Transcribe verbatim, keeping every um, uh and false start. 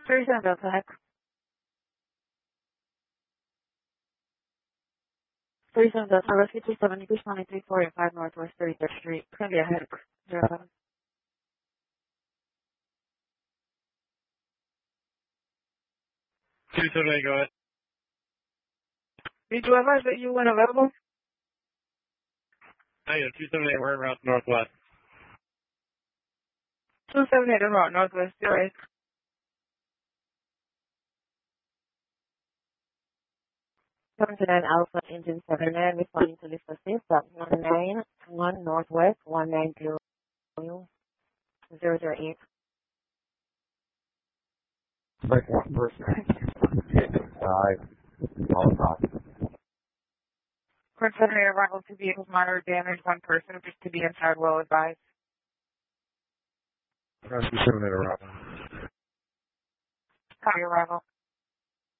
thirty-seven Delta Heck. thirty-seven Delta Rescue two seventy, Beach nine three four eight five Northwest thirty-third Street. It's going to be a Heck. zero seven. two seventy-eight, go ahead. Did you advise that you went available? Oh, yeah, two seventy-eight, we're in route northwest. two seventy-eight en route Northwest zero eight. seventy-nine Alpha Engine seventy-nine, responding to this assist at one nine one Northwest one nine zero zero zero eight. Break one person. Five. All across. Current seventy-eight arrival, two vehicles, minor damage, one person, just to be inside, well advised. two seventy-eight arrival. Copy arrival.